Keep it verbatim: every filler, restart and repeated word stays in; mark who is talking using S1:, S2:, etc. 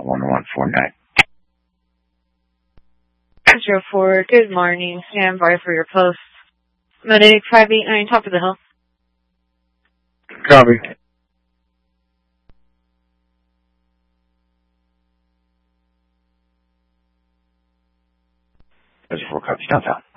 S1: one one four nine.
S2: Zero four, good morning. Stand by for your post. Medic five eight nine, top of the hill.
S1: Copy. Zero four, copy, downtown.